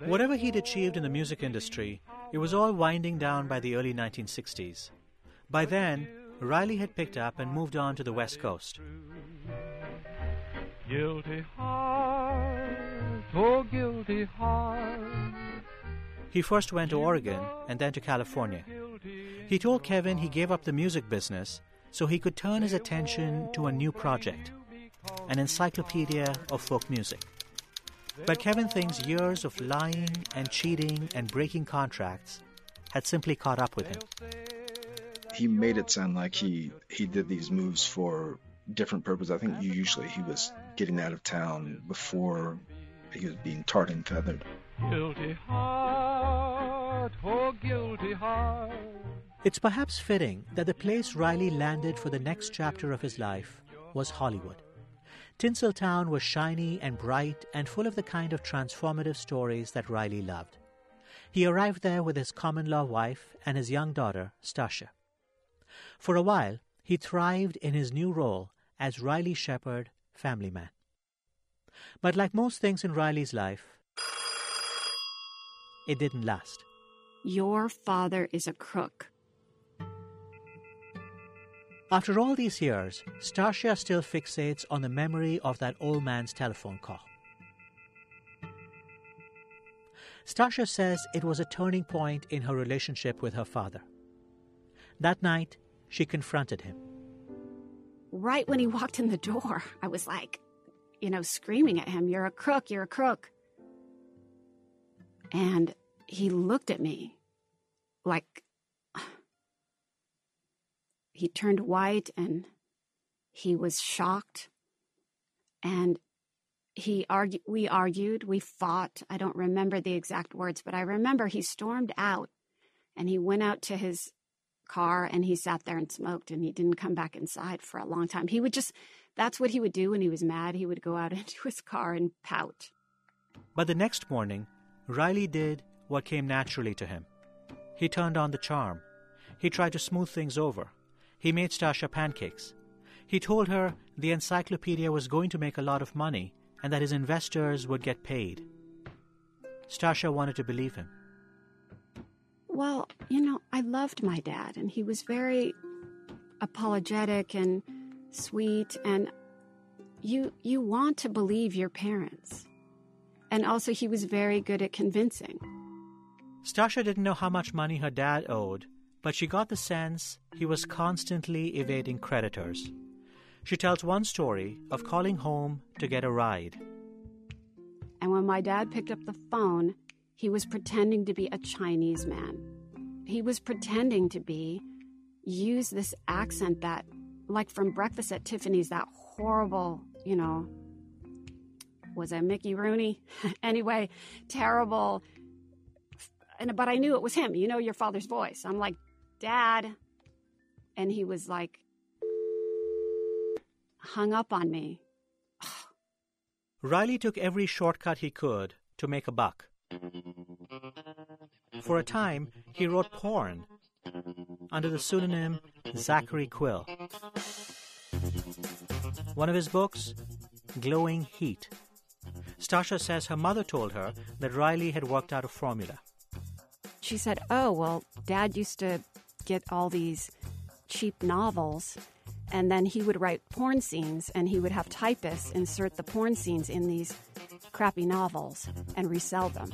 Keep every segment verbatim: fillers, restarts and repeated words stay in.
Whatever he'd achieved in the music industry, it was all winding down by the early nineteen sixties. By then, Riley had picked up and moved on to the West Coast. Guilty heart, oh guilty heart. He first went to Oregon and then to California. He told Kevin he gave up the music business so he could turn his attention to a new project, an encyclopedia of folk music. But Kevin thinks years of lying and cheating and breaking contracts had simply caught up with him. He made it sound like he, he did these moves for different purposes. I think usually he was getting out of town before he was being tarred and feathered. Guilty heart, oh guilty heart. It's perhaps fitting that the place Riley landed for the next chapter of his life was Hollywood. Tinseltown was shiny and bright and full of the kind of transformative stories that Riley loved. He arrived there with his common-law wife and his young daughter, Stacia. For a while, he thrived in his new role as Riley Shepard, family man. But like most things in Riley's life, it didn't last. Your father is a crook. After all these years, Stacia still fixates on the memory of that old man's telephone call. Stacia says it was a turning point in her relationship with her father. That night, she confronted him. Right when he walked in the door, I was like, you know, screaming at him, "You're a crook, you're a crook." And he looked at me like he turned white and he was shocked. And he argued, we argued, we fought. I don't remember the exact words, but I remember he stormed out and he went out to his car and he sat there and smoked and he didn't come back inside for a long time. He would just, that's what he would do when he was mad. He would go out into his car and pout. But the next morning, Riley did what came naturally to him. He turned on the charm. He tried to smooth things over. He made Stacia pancakes. He told her the encyclopedia was going to make a lot of money and that his investors would get paid. Stacia wanted to believe him. Well, you know, I loved my dad, and he was very apologetic and sweet, and you you want to believe your parents. And also, he was very good at convincing. Stacia didn't know how much money her dad owed, but she got the sense he was constantly evading creditors. She tells one story of calling home to get a ride. And when my dad picked up the phone, he was pretending to be a Chinese man. He was pretending to be, use this accent that, like from Breakfast at Tiffany's, that horrible, you know, was it Mickey Rooney? Anyway, terrible. And, but I knew it was him. You know your father's voice. I'm like, Dad. And he was like, hung up on me. Riley took every shortcut he could to make a buck. For a time, he wrote porn under the pseudonym Zachary Quill. One of his books, Glowing Heat. Stacia says her mother told her that Riley had worked out a formula. She said, oh, well, Dad used to get all these cheap novels, and then he would write porn scenes, and he would have typists insert the porn scenes in these crappy novels and resell them.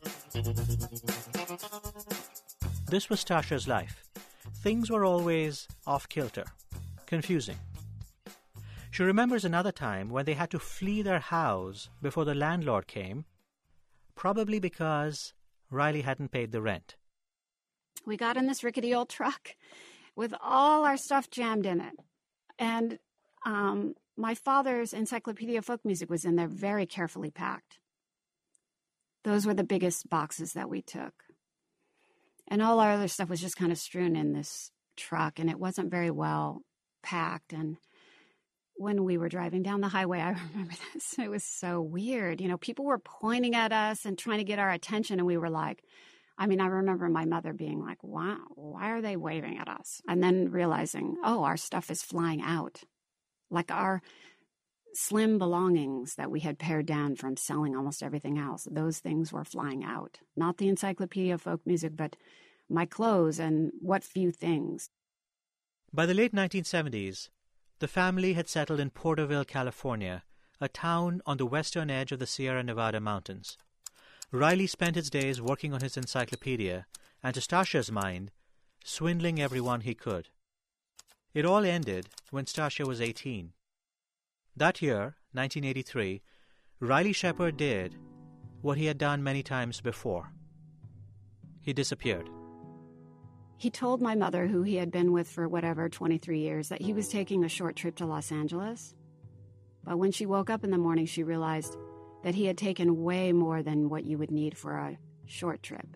This was Stasia's life. Things were always off-kilter, confusing. She remembers another time when they had to flee their house before the landlord came, probably because Riley hadn't paid the rent. We got in this rickety old truck with all our stuff jammed in it. And um, my father's Encyclopedia of Folk Music was in there, very carefully packed. Those were the biggest boxes that we took. And all our other stuff was just kind of strewn in this truck, and it wasn't very well packed. And when we were driving down the highway, I remember this. It was so weird. You know, people were pointing at us and trying to get our attention, and we were like, I mean, I remember my mother being like, wow, why are they waving at us? And then realizing, oh, our stuff is flying out. Like our slim belongings that we had pared down from selling almost everything else. Those things were flying out. Not the Encyclopedia of Folk Music, but my clothes and what few things. By the late nineteen seventies, the family had settled in Porterville, California, a town on the western edge of the Sierra Nevada mountains. Riley spent his days working on his encyclopedia and, to Stasha's mind, swindling everyone he could. It all ended when Stasha was eighteen. That year, nineteen eighty-three, Riley Shepard did what he had done many times before. He disappeared. He told my mother, who he had been with for whatever, twenty-three years, that he was taking a short trip to Los Angeles. But when she woke up in the morning, she realized that he had taken way more than what you would need for a short trip.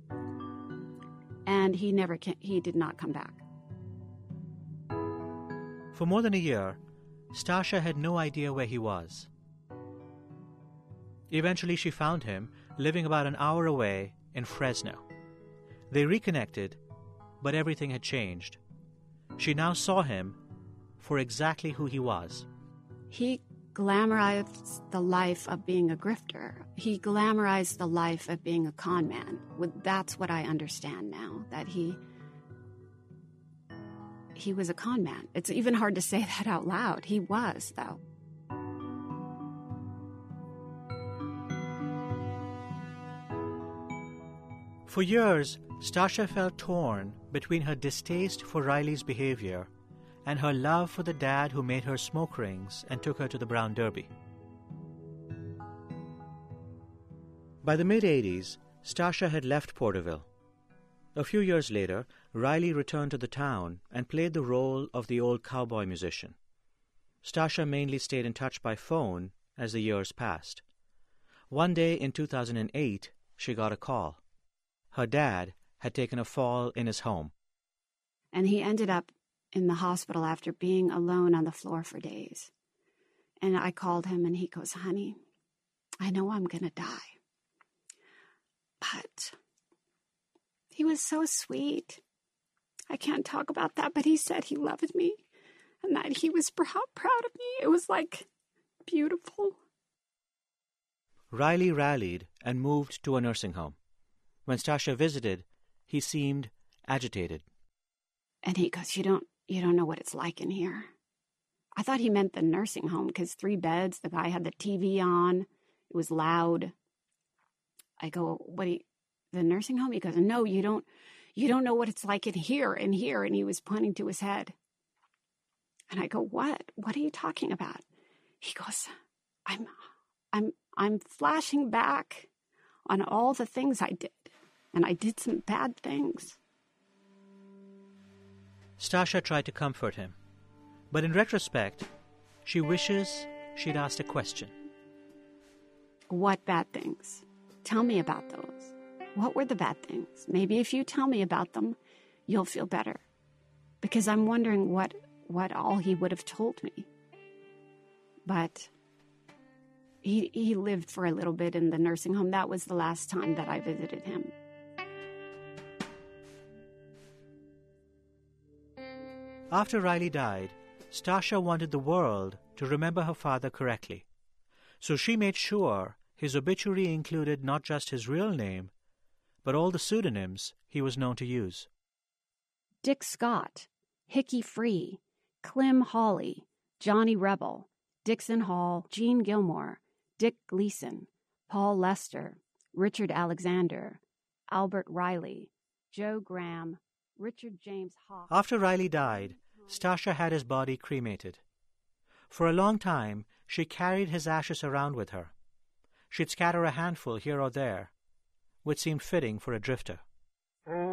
And he never came, he did not come back. For more than a year, Stasha had no idea where he was. Eventually, she found him living about an hour away in Fresno. They reconnected, but everything had changed. She now saw him for exactly who he was. He glamorized the life of being a grifter. He glamorized the life of being a con man. That's what I understand now, that he he was a con man. It's even hard to say that out loud. He was, though. For years, Stasha felt torn between her distaste for Riley's behavior and her love for the dad who made her smoke rings and took her to the Brown Derby. By the mid-eighties, Stasha had left Porterville. A few years later, Riley returned to the town and played the role of the old cowboy musician. Stasha mainly stayed in touch by phone as the years passed. One day in two thousand eight, she got a call. Her dad had taken a fall in his home. And he ended up in the hospital after being alone on the floor for days. And I called him and he goes, "Honey, I know I'm going to die." But he was so sweet. I can't talk about that, but he said he loved me and that he was proud, proud of me. It was like beautiful. Riley rallied and moved to a nursing home. When Stasha visited, he seemed agitated. And he goes, you don't, you don't know what it's like in here. I thought he meant the nursing home because three beds, the guy had the T V on, it was loud. I go, what do you, the nursing home? He goes, no, you don't, you don't know what it's like in here, in here. And he was pointing to his head. And I go, what? What are you talking about? He goes, I'm, I'm, I'm flashing back on all the things I did. And I did some bad things. Stasha tried to comfort him. But in retrospect, she wishes she'd asked a question. What bad things? Tell me about those. What were the bad things? Maybe if you tell me about them, you'll feel better. Because I'm wondering what, what all he would have told me. But he, he lived for a little bit in the nursing home. That was the last time that I visited him. After Riley died, Stasha wanted the world to remember her father correctly. So she made sure his obituary included not just his real name, but all the pseudonyms he was known to use. Dick Scott, Hickey Free, Clem Hawley, Johnny Rebel, Dixon Hall, Gene Gilmore, Dick Gleason, Paul Lester, Richard Alexander, Albert Riley, Joe Graham, Richard James Hawk. After Riley died, Stasha had his body cremated. For a long time, she carried his ashes around with her. She'd scatter a handful here or there, which seemed fitting for a drifter.